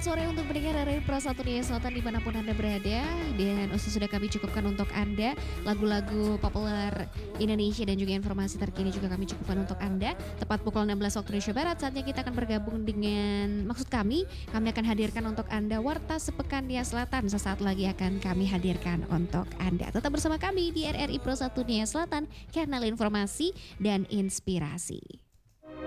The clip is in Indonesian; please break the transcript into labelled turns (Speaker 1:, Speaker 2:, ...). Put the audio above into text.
Speaker 1: sore untuk pendengar RRI Pro 1 Nia Selatan dimanapun Anda berada. Dan sudah kami cukupkan untuk Anda lagu-lagu populer Indonesia dan juga informasi terkini juga kami cukupkan untuk Anda. Tepat pukul 16 waktu Indonesia Barat, saatnya kita akan bergabung dengan maksud kami akan hadirkan untuk Anda Warta Sepekan Nia Selatan. Sesaat lagi akan kami hadirkan untuk Anda. Tetap bersama kami di RRI Pro 1 Nia Selatan, kanal informasi dan inspirasi.